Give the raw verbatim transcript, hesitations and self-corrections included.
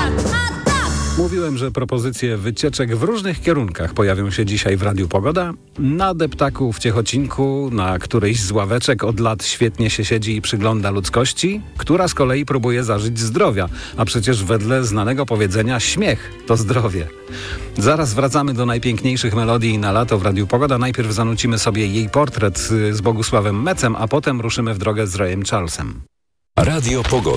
Mówiłem, że propozycje wycieczek w różnych kierunkach pojawią się dzisiaj w Radiu Pogoda. Na deptaku w Ciechocinku, na którejś z ławeczek od lat świetnie się siedzi i przygląda ludzkości, która z kolei próbuje zażyć zdrowia, a przecież wedle znanego powiedzenia śmiech to zdrowie. Zaraz wracamy do najpiękniejszych melodii na lato w Radiu Pogoda. Najpierw zanucimy sobie jej portret z Bogusławem Mecem, a potem ruszymy w drogę z Rayem Charlesem. Radio Pogoda.